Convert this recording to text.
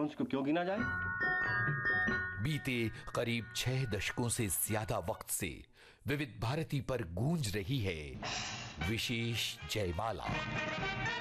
अंश को क्यों गिना जाए? बीते करीब 6 दशकों से ज्यादा वक्त से विविध भारती पर गूंज रही है विशेष जयमाला।